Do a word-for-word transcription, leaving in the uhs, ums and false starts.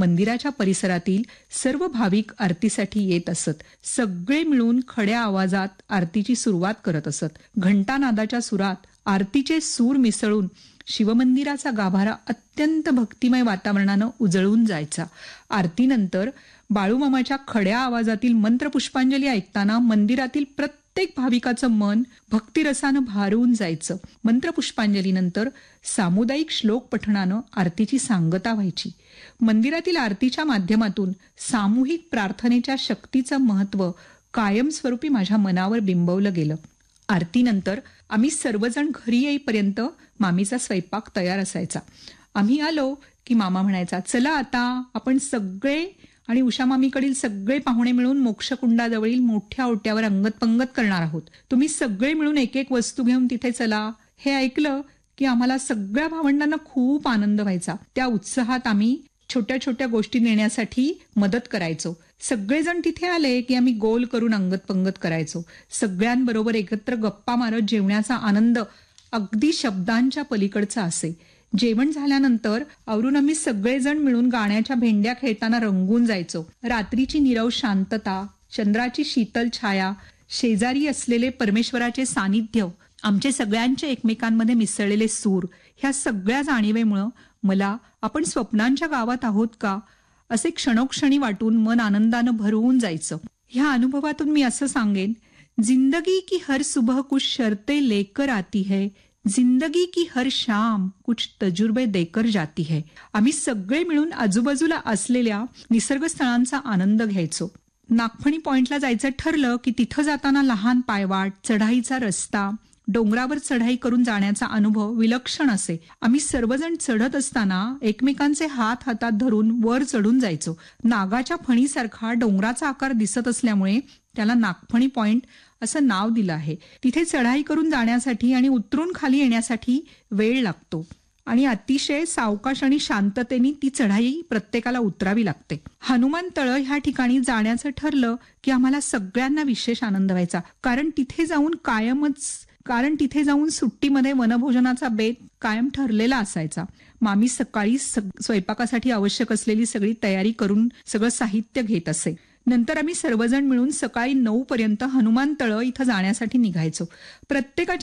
मंदिराच्या परिसरातील सर्व भाविक आरतीसाठी येत असत. सगळे मिळून खड्या आवाजात आरतीची सुरुवात करत असत. घंटानादाच्या सुरात आरतीचे सूर मिसळून शिवमंदिराचा गाभारा अत्यंत भक्तिमय वातावरणानं उजळून जायचा. आरतीनंतर बाळूमामाच्या खड्या आवाजातील मंत्रपुष्पांजली ऐकताना मंदिरातील प्रत्येक भाविकाचं मन भक्तिरसानं भारून जायचं. मंत्रपुष्पांजलीनंतर सामुदायिक श्लोक पठणानं आरतीची सांगता व्हायची. मंदिरातील आरतीच्या माध्यमातून सामूहिक प्रार्थनेच्या शक्तीचं महत्त्व कायमस्वरूपी माझ्या मनावर बिंबवलं गेलं. आरतीनंतर आम्ही सर्वजण घरी येईपर्यंत मामीचा स्वयंपाक तयार असायचा. आम्ही आलो की मामा म्हणायचा, चला आता आपण सगळे आणि उषा मामीकडील सगळे पाहुणे मिळून मोक्षकुंडाजवळील मोठ्या ओट्यावर अंगत पंगत करणार आहोत. तुम्ही सगळे मिळून एक एक वस्तू घेऊन तिथे चला. हे ऐकलं की आम्हाला सगळ्या भावंडांना खूप आनंद व्हायचा. त्या उत्साहात आम्ही छोट्या छोट्या गोष्टी नेण्यासाठी मदत करायचो. सगळेजण तिथे आले की आम्ही गोल करून अंगत पंगत करायचो. सगळ्यांबरोबर एकत्र गप्पा मारत जेवण्याचा आनंद अगदी शब्दांच्या पलीकडचा असे. जेवण झाल्यानंतर आवरून आम्ही सगळेजण मिळून गाण्याच्या भेंड्या खेळताना रंगून जायचो. रात्रीची नीरव शांतता, चंद्राची शीतल छाया, शेजारी असलेले परमेश्वराचे सानिध्य, आमचे सगळ्यांचे एकमेकांमध्ये मिसळलेले सूर, ह्या सगळ्या जाणीवेमुळं मला आपण स्वप्नांच्या गावात आहोत का असे क्षणोक्षणी वाटून मन आनंदानं भरवून जायचं. ह्या अनुभवातून मी असं सांगेन, जिंदगी की हर सुबह कुछ शर्तें लेकर आती है, जिंदगी की हर शाम कुछ तजुर्बे देकर जाती है. आम्ही सगळे मिळून आजूबाजूला असलेल्या निसर्ग स्थळांचा आनंद घ्यायचो. नागफणी पॉइंटला जायचं ठरलं की तिथं जाताना लहान पायवाट, चढाईचा रस्ता, डोंगरावर चढाई करून जाण्याचा अनुभव विलक्षण असे. आम्ही सर्वजण चढत असताना एकमेकांचे हात हातात धरून वर चढून जायचो. नागाच्या फणीसारखा डोंगराचा आकार दिसत असल्यामुळे त्याला नागफणी पॉइंट असं नाव दिलं आहे. तिथे चढाई करून जाण्यासाठी आणि उतरून खाली येण्यासाठी वेळ लागतो आणि अतिशय सावकाश आणि शांततेने ती चढाई प्रत्येकाला उतरावी लागते. हनुमान तळ ह्या ठिकाणी जाण्याचं ठरलं की आम्हाला सगळ्यांना विशेष आनंद व्हायचा. कारण तिथे जाऊन कायमच कारण तिथे जाऊन सुट्टीमध्ये वनभोजनाचा बेत कायम ठरलेला असायचा. मामी सकाळी स्वयंपाकासाठी आवश्यक असलेली सगळी तयारी करून सगळं साहित्य घेत असे. नंतर आम्ही सर्वजण मिळून सकाळी नऊ पर्यंत हनुमान तळ इथं जाण्यासाठी निघायचो. प्रत्येकाच्या